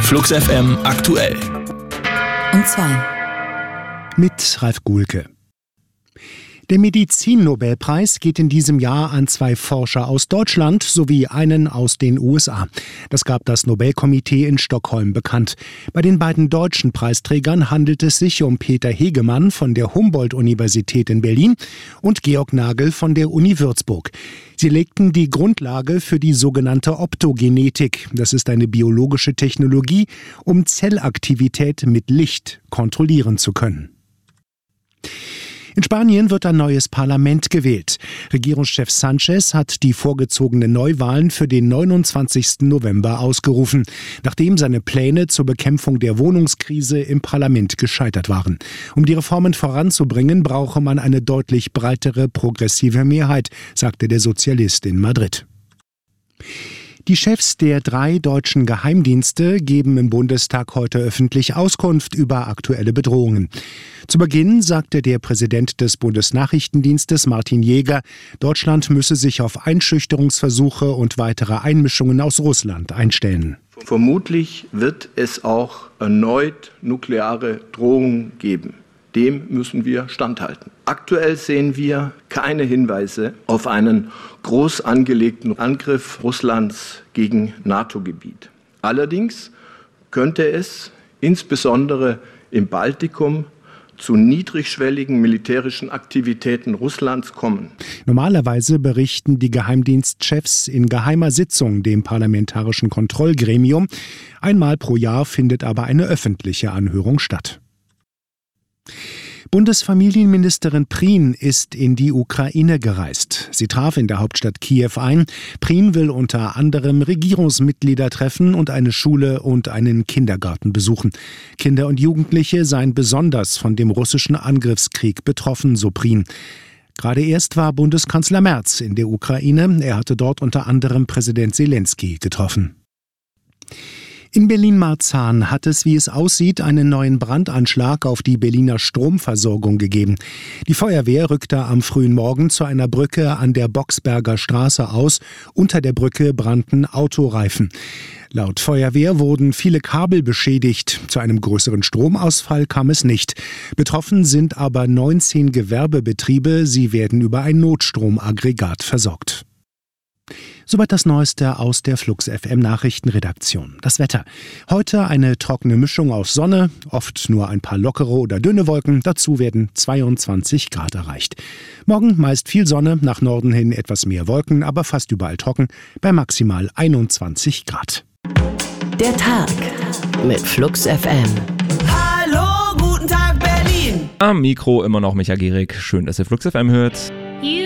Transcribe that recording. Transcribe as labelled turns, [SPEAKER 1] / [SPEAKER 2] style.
[SPEAKER 1] Flux FM aktuell.
[SPEAKER 2] Um 2.
[SPEAKER 3] Mit Ralf Guhlke. Der Medizin-Nobelpreis geht in diesem Jahr an 2 Forscher aus Deutschland sowie einen aus den USA. Das gab das Nobelkomitee in Stockholm bekannt. Bei den beiden deutschen Preisträgern handelt es sich um Peter Hegemann von der Humboldt-Universität in Berlin und Georg Nagel von der Uni Würzburg. Sie legten die Grundlage für die sogenannte Optogenetik. Das ist eine biologische Technologie, um Zellaktivität mit Licht kontrollieren zu können. In Spanien wird ein neues Parlament gewählt. Regierungschef Sánchez hat die vorgezogenen Neuwahlen für den 29. November ausgerufen, nachdem seine Pläne zur Bekämpfung der Wohnungskrise im Parlament gescheitert waren. Um die Reformen voranzubringen, brauche man eine deutlich breitere progressive Mehrheit, sagte der Sozialist in Madrid. Die Chefs der 3 deutschen Geheimdienste geben im Bundestag heute öffentlich Auskunft über aktuelle Bedrohungen. Zu Beginn sagte der Präsident des Bundesnachrichtendienstes Martin Jäger, Deutschland müsse sich auf Einschüchterungsversuche und weitere Einmischungen aus Russland einstellen.
[SPEAKER 4] Vermutlich wird es auch erneut nukleare Drohungen geben. Dem müssen wir standhalten. Aktuell sehen wir keine Hinweise auf einen groß angelegten Angriff Russlands gegen NATO-Gebiet. Allerdings könnte es insbesondere im Baltikum zu niedrigschwelligen militärischen Aktivitäten Russlands kommen.
[SPEAKER 3] Normalerweise berichten die Geheimdienstchefs in geheimer Sitzung dem Parlamentarischen Kontrollgremium. Einmal pro Jahr findet aber eine öffentliche Anhörung statt. Bundesfamilienministerin Prien ist in die Ukraine gereist. Sie traf in der Hauptstadt Kiew ein. Prien will unter anderem Regierungsmitglieder treffen und eine Schule und einen Kindergarten besuchen. Kinder und Jugendliche seien besonders von dem russischen Angriffskrieg betroffen, so Prien. Gerade erst war Bundeskanzler Merz in der Ukraine. Er hatte dort unter anderem Präsident Selenskyj getroffen. In Berlin-Marzahn hat es, wie es aussieht, einen neuen Brandanschlag auf die Berliner Stromversorgung gegeben. Die Feuerwehr rückte am frühen Morgen zu einer Brücke an der Boxberger Straße aus. Unter der Brücke brannten Autoreifen. Laut Feuerwehr wurden viele Kabel beschädigt. Zu einem größeren Stromausfall kam es nicht. Betroffen sind aber 19 Gewerbebetriebe. Sie werden über ein Notstromaggregat versorgt. Soweit das Neueste aus der Flux FM Nachrichtenredaktion. Das Wetter. Heute eine trockene Mischung aus Sonne, oft nur ein paar lockere oder dünne Wolken. Dazu werden 22 Grad erreicht. Morgen meist viel Sonne, nach Norden hin etwas mehr Wolken, aber fast überall trocken, bei maximal 21 Grad.
[SPEAKER 2] Der Tag mit Flux FM.
[SPEAKER 5] Hallo, guten Tag Berlin.
[SPEAKER 6] Am Mikro immer noch Micha Gehrig. Schön, dass ihr Flux FM hört.